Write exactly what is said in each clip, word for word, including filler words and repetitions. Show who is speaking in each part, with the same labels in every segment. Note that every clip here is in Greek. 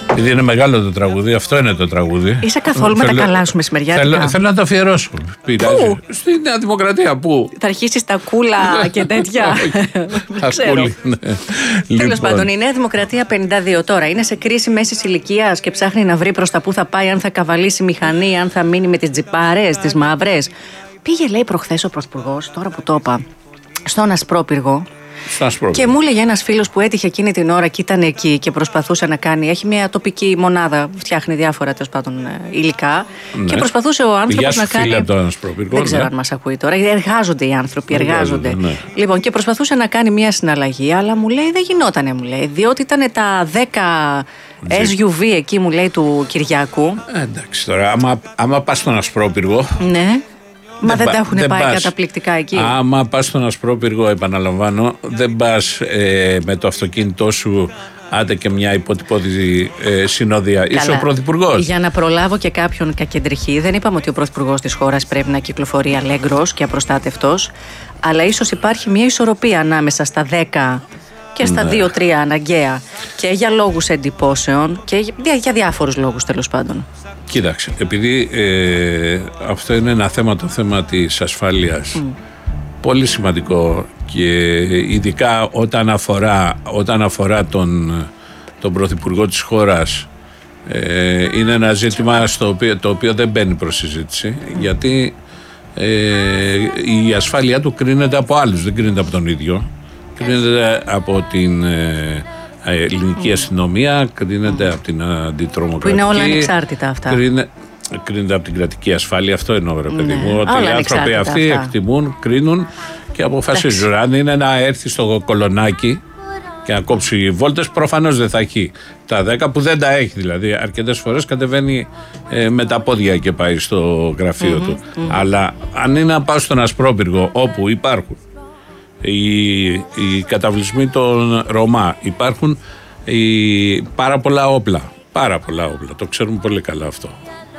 Speaker 1: Επειδή είναι μεγάλο το τραγούδι, αυτό είναι το τραγούδι.
Speaker 2: Είσαι καθόλου με τα καλά σου μεσημεριάτικα?
Speaker 1: Θέλω, θέλω να το αφιερώσω.
Speaker 2: Πού?
Speaker 1: Στη Νέα Δημοκρατία, πού?
Speaker 2: Θα αρχίσει τα κούλα και τέτοια.
Speaker 1: Ασκούλη, ναι.
Speaker 2: Τέλος πάντων, η Νέα Δημοκρατία πενήντα δύο τώρα είναι σε κρίση μέσης ηλικίας και ψάχνει να βρει προς τα που θα πάει, αν θα καβαλήσει μηχανή, αν θα μείνει με τις τζιπάρες, τις μαύρες. Πήγε, λέει, προχθές ο Πρωθυπουργός, τώρα που το είπα, στον Ασπρόπυργο. Και μου έλεγε ένας φίλος που έτυχε εκείνη την ώρα και ήταν εκεί και προσπαθούσε να κάνει. Έχει μια τοπική μονάδα, φτιάχνει διάφορα τέλος πάντων υλικά. Ναι. Και προσπαθούσε ο άνθρωπος να κάνει.
Speaker 1: Από τον Ασπρόπυργο,
Speaker 2: δεν ξέρω
Speaker 1: ναι.
Speaker 2: αν μας ακούει τώρα. Εργάζονται οι άνθρωποι, εργάζονται.
Speaker 1: εργάζονται ναι.
Speaker 2: Λοιπόν, και προσπαθούσε να κάνει μια συναλλαγή, αλλά μου λέει δεν γινότανε, μου λέει. Διότι ήταν τα δέκα ες γιου βι εκεί, μου λέει, του Κυριάκου.
Speaker 1: Ε, εντάξει τώρα, άμα, άμα πας στον Ασπρόπυργο.
Speaker 2: Ναι. Μα δεν, δεν τα έχουν
Speaker 1: δεν
Speaker 2: πάει
Speaker 1: πας,
Speaker 2: καταπληκτικά εκεί.
Speaker 1: Άμα πας στον Ασπρόπυργο, επαναλαμβάνω, δεν πας ε, με το αυτοκίνητό σου, άντε και μια υποτυπώδη ε, συνόδια. Καλά. Είσαι ο Πρωθυπουργός.
Speaker 2: Για να προλάβω και κάποιον κακεντρεχή, δεν είπαμε ότι ο Πρωθυπουργός της χώρας πρέπει να κυκλοφορεί αλέγκρος και απροστάτευτος, αλλά ίσως υπάρχει μια ισορροπία ανάμεσα στα δέκα και στα
Speaker 1: ναι.
Speaker 2: δύο τρία αναγκαία, και για λόγους εντυπώσεων και για, για διάφορους λόγους τέλος πάντων.
Speaker 1: Κοίταξε, επειδή ε, αυτό είναι ένα θέμα, το θέμα της ασφάλειας, mm. πολύ σημαντικό, και ειδικά όταν αφορά, όταν αφορά τον, τον Πρωθυπουργό της χώρας, ε, είναι ένα ζήτημα στο οποίο, το οποίο δεν μπαίνει προς συζήτηση, mm. γιατί ε, η ασφάλειά του κρίνεται από άλλους, δεν κρίνεται από τον ίδιο, κρίνεται από την ε, ελληνική αστυνομία, κρίνεται mm. από την αντιτρομοκρατική.
Speaker 2: Που είναι όλα ανεξάρτητα αυτά.
Speaker 1: Κρίνε, κρίνεται από την κρατική ασφάλεια, αυτό εννοώ, ρε παιδί μου.
Speaker 2: Ναι,
Speaker 1: ότι οι άνθρωποι αυτοί αυτά. εκτιμούν, κρίνουν και αποφασίζουν. Αν είναι να έρθει στο Κολονάκι και να κόψει βόλτες, προφανώς δεν θα έχει τα δέκα, που δεν τα έχει δηλαδή. Αρκετές φορές κατεβαίνει ε, με τα πόδια και πάει στο γραφείο mm-hmm, του. Mm-hmm. Αλλά αν είναι να πάω στον Ασπρόπυργο, όπου υπάρχουν οι, οι καταβλισμοί των Ρωμά, υπάρχουν οι, πάρα πολλά όπλα. Πάρα πολλά όπλα. Το ξέρουμε πολύ καλά αυτό.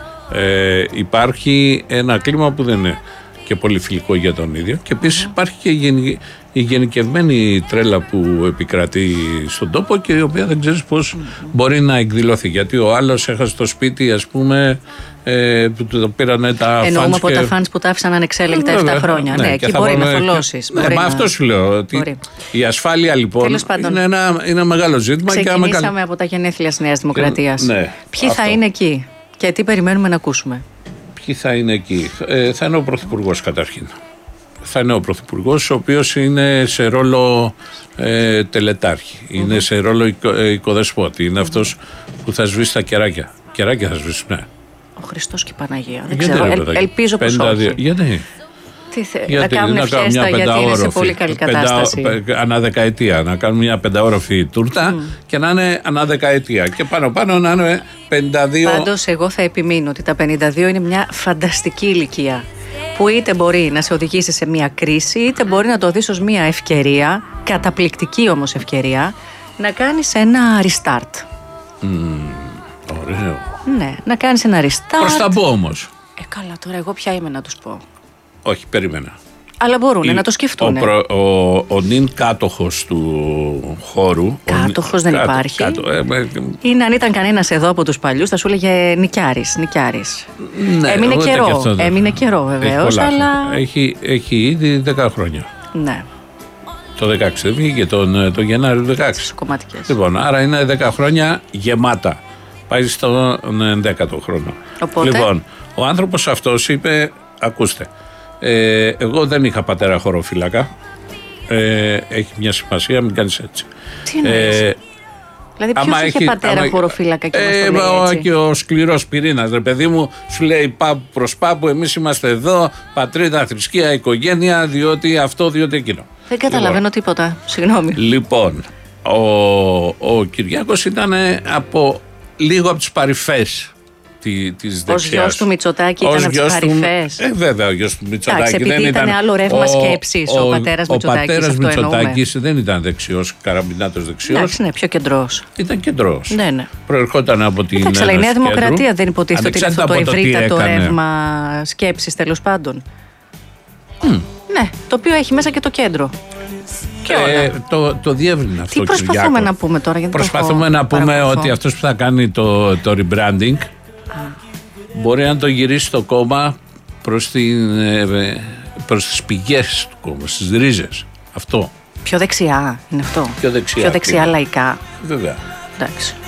Speaker 1: Ε, υπάρχει ένα κλίμα που δεν είναι και πολύ φιλικό για τον ίδιο, και επίσης υπάρχει και η, γενι, η γενικευμένη τρέλα που επικρατεί στον τόπο και η οποία δεν ξέρεις πώς μπορεί να εκδηλωθεί, γιατί ο άλλος έχασε το σπίτι, ας πούμε, ε, που του πήρανε τα φανς.
Speaker 2: Εννοούμε από
Speaker 1: και...
Speaker 2: τα φανς που τα άφησαν ανεξέλεγκτα επτά χρόνια. Ναι, ναι, εκεί μπορεί να θολώσεις.
Speaker 1: Ναι, μα αυτό σου λέω, ότι μπορεί. Η ασφάλεια λοιπόν είναι ένα, είναι ένα μεγάλο ζήτημα.
Speaker 2: Ξεκινήσαμε
Speaker 1: και άμα...
Speaker 2: από τα γενέθλια της Νέας Δημοκρατίας.
Speaker 1: Ναι,
Speaker 2: ποιοι
Speaker 1: αυτό.
Speaker 2: θα είναι εκεί και τι περιμένουμε να ακούσουμε?
Speaker 1: Ποιοι θα είναι εκεί? Ε, θα είναι ο Πρωθυπουργός καταρχήν. Θα είναι ο Πρωθυπουργός, ο οποίος είναι σε ρόλο ε, τελετάρχη, mm-hmm. είναι σε ρόλο οικο, ε, οικοδεσπότη. Είναι mm-hmm. αυτός που θα σβήσει τα κεράκια. Κεράκια θα σβήσουν, ναι.
Speaker 2: Ο Χριστός και η Παναγία. Δεν
Speaker 1: γιατί,
Speaker 2: ξέρω, ελ, ελπίζω πως όχι.
Speaker 1: Γιατί?
Speaker 2: Τι θε, γιατί να κάνουν φιέστα, γιατί είναι σε πολύ καλή κατάσταση.
Speaker 1: Πεντα, ανά δεκαετία, να κάνουν μια πενταόροφη τούρτα mm. και να είναι ανά δεκαετία. Και πάνω πάνω να είναι πενήντα δύο.
Speaker 2: Πάντως εγώ θα επιμείνω ότι τα πενήντα δύο είναι μια φανταστική ηλικία, που είτε μπορεί να σε οδηγήσει σε μια κρίση, είτε μπορεί να το δεις ως μια ευκαιρία, καταπληκτική όμως ευκαιρία, να κάνεις ένα restart.
Speaker 1: Mm, ωραίο.
Speaker 2: Ναι, να κάνεις ένα restart.
Speaker 1: Προς τα πω όμως.
Speaker 2: Ε, καλά, τώρα εγώ ποια είμαι να τους πω?
Speaker 1: Όχι, περίμενα.
Speaker 2: Αλλά μπορούν
Speaker 1: Η,
Speaker 2: να το σκεφτούν.
Speaker 1: Ο, προ, ο, ο νυν κάτοχος του χώρου.
Speaker 2: Κάτοχος δεν κάτω, υπάρχει.
Speaker 1: Κάτω, ε, ε,
Speaker 2: είναι αν ήταν κανένας εδώ από τους παλιούς, θα σου έλεγε νοικιάρης. νοικιάρης.
Speaker 1: Ναι,
Speaker 2: έμεινε καιρό. Έμεινε καιρό βεβαίως.
Speaker 1: Έχει,
Speaker 2: αλλά...
Speaker 1: έχει, έχει ήδη δέκα χρόνια.
Speaker 2: Ναι.
Speaker 1: Το δεκαέξι δεν βγήκε τον το Γενάριο του δεκαέξι.
Speaker 2: Κομματικές.
Speaker 1: Λοιπόν, άρα είναι δέκα χρόνια γεμάτα. Πάει στον ενδέκατο χρόνο.
Speaker 2: Οπότε...
Speaker 1: Λοιπόν, ο άνθρωπος αυτός είπε, ακούστε, ε, εγώ δεν είχα πατέρα χωροφύλακα. Ε, έχει μια σημασία, μην κάνεις έτσι.
Speaker 2: Τι εννοείς? Ε, δηλαδή ποιος είχε έχει, πατέρα άμα, χωροφύλακα και ε, μας το λέει έτσι?
Speaker 1: Και ο σκληρός πυρήνας, ρε παιδί μου, σου λέει πάπου προς πάπου, εμείς είμαστε εδώ, πατρίδα, θρησκεία, οικογένεια, διότι αυτό, διότι εκείνο.
Speaker 2: Δεν καταλαβαίνω λοιπόν, τίποτα, συγγνώμη.
Speaker 1: Λοιπόν, ο, ο Κυριάκος ήταν από λίγο από τις παρυφές της δεξιάς.
Speaker 2: Ως γιος του Μητσοτάκη ήταν από τις παρυφές.
Speaker 1: Ε, βέβαια, ο γιος του Μητσοτάκη.
Speaker 2: Εντάξει, επειδή
Speaker 1: δεν
Speaker 2: ήταν, ήταν άλλο ρεύμα σκέψης ο, ο πατέρας
Speaker 1: ο
Speaker 2: Μητσοτάκης.
Speaker 1: Ο πατέρας Μητσοτάκης δεν ήταν δεξιός, καραμπινάτος δεξιός.
Speaker 2: Εντάξει, ναι, πιο κεντρός.
Speaker 1: Ήταν κεντρός.
Speaker 2: Ναι, ναι.
Speaker 1: Προερχόταν από την.
Speaker 2: Εντάξει, αλλά η Νέα Δημοκρατία δεν υποτίθεται ότι είναι αυτό το ευρύτατο ρεύμα σκέψης, τέλος πάντων.
Speaker 1: Mm.
Speaker 2: Ναι, το οποίο έχει μέσα και το κέντρο. Και όλα.
Speaker 1: Ε, το, το διεύρυνε αυτό.
Speaker 2: Τι προσπαθούμε
Speaker 1: Κυριάκο.
Speaker 2: να πούμε τώρα, γιατί
Speaker 1: Προσπαθούμε να πούμε
Speaker 2: παρακολουθώ.
Speaker 1: ότι αυτός που θα κάνει το, το rebranding μπορεί να το γυρίσει το κόμμα προς, την, προς τις πηγές του κόμματος, στις ρίζες. Αυτό.
Speaker 2: Πιο δεξιά είναι αυτό.
Speaker 1: Πιο δεξιά.
Speaker 2: Πιο δεξιά λαϊκά.
Speaker 1: Βέβαια.
Speaker 2: Εντάξει.